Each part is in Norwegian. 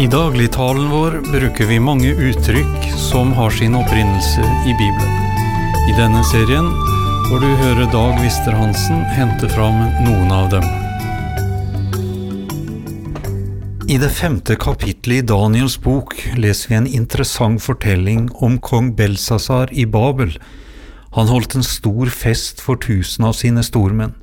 I dagligtalen vår bruker vi mange uttrykk som har sin opprinnelse i Bibelen. I denne serien får du høre Dag Vister-Hansen hente fram noen av dem. I det 5. kapittelet i Daniels bok leser vi en interessant fortelling om kong Belsasar i Babel. Han holdt en stor fest for 1000 av sine stormenn.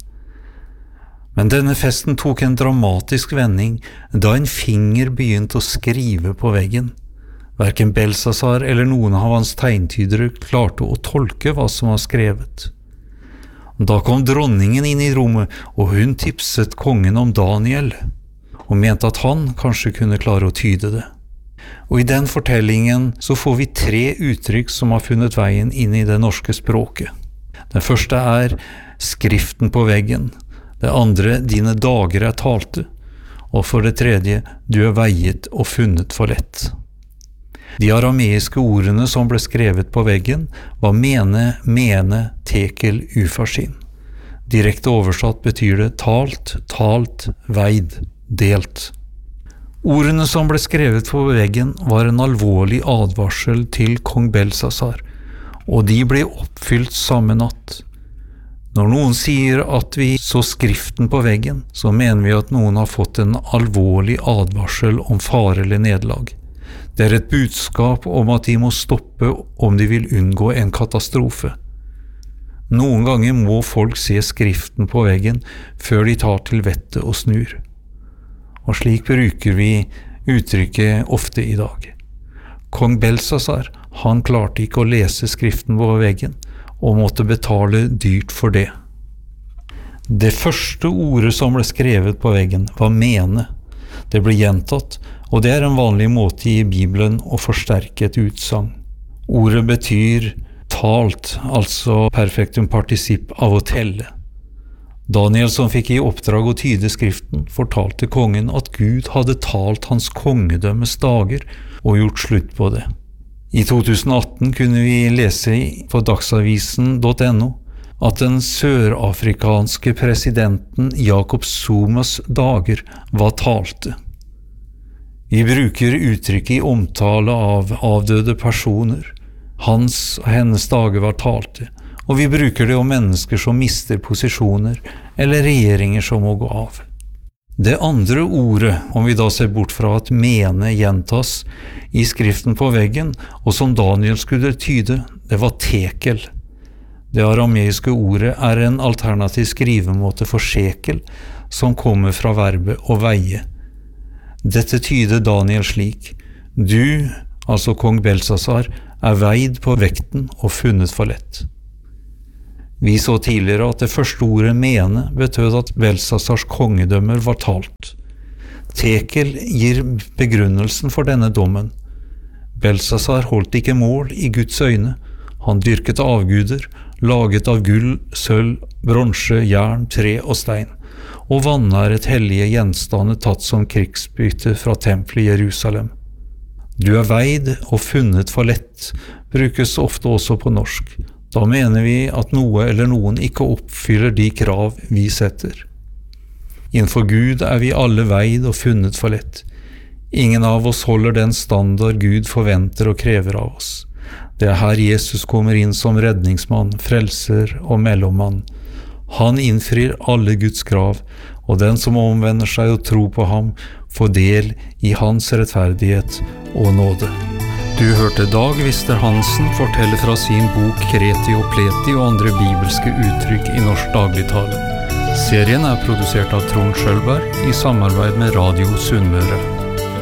Men denne festen tok en dramatisk vending da en finger begynte å skrive på veggen. Hverken Belsasar eller noen av hans tegntydere klarte å tolke hva som var skrevet. Da kom dronningen inn i rommet, og hun tipset kongen om Daniel, og mente at han kanskje kunne klare å tyde det. Og i den fortellingen så får vi 3 uttrykk som har funnet veien inn i det norske språket. Den første er skriften på veggen. Det andre, dine dager er talte. Og for det tredje, du er veiet og funnet for lett. De arameiske ordene som ble skrevet på veggen var mene, tekel, ufarsin. Direkte oversatt betyr det talt, veid, delt. Ordene som ble skrevet på veggen var en alvorlig advarsel til kong Belsasar, og de ble oppfylt samme natt. Når noen sier at vi så skriften på veggen, så mener vi at noen har fått en alvorlig advarsel om fare eller nederlag. Det er et budskap om at de må stoppe om de vil unngå en katastrofe. Noen ganger må folk se skriften på veggen før de tar til vettet og snur. Og slik bruker vi uttrykket ofte i dag. Kong Belsasar, han klarte ikke å lese skriften på veggen, og måtte betale dyrt for det. Det første ordet som ble skrevet på veggen var mene. Det ble gjentatt, og det er en vanlig måte i Bibelen å forsterke et utsagn. Ordet betyr talt, altså perfektum participp av å telle. Daniel, som fikk i oppdrag å tyde skriften, fortalte kongen at Gud hadde talt hans kongedømmes dager og gjort slutt på det. I 2018 kunne vi lese på dagsavisen.no at den sørafrikanske presidenten Jacob Zumas dager var talte. Vi bruker uttrykket i omtale av avdøde personer. Hans og hennes dager var talte, og vi bruker det om mennesker som mister posisjoner eller regjeringer som må gå av. Det andre ordet, om vi da ser bort fra at mene gjentas i skriften på veggen, og som Daniel skulle tyde, det var tekel. Det arameiske ordet er en alternativ skrivemåte for shekel, som kommer fra verbet å veie. Dette tyder Daniel slik: du, altså kong Belsasar, er veid på vekten og funnet for lett. Vi så tidligere at det første ordet mene betød at Belsasars kongedømmer var talt. Tekel gir begrunnelsen for denne dommen. Belsasar holdt ikke mål i Guds øyne. Han dyrket avguder, laget av gull, sølv, bronse, jern, tre og stein, og vanæret hellige gjenstander tatt som krigsbytte fra tempelet i Jerusalem. Du er veid og funnet for lett, brukes ofte også på norsk. Da mener vi at noe eller noen ikke oppfyller de krav vi setter. Innenfor Gud er vi alle veid og funnet for lett. Ingen av oss holder den standard Gud forventer og krever av oss. Det er her Jesus kommer inn som redningsmann, frelser og mellommann. Han innfrir alle Guds krav, og den som omvender seg og tror på ham, får del i hans rettferdighet og nåde. Du hørte Dag Vister-Hansen fortelle fra sin bok Kreti og Pleti og andre bibelske uttrykk i norsk dagligtale. Serien er produsert av Trond Skjølberg i samarbeid med Radio Sunnmøre.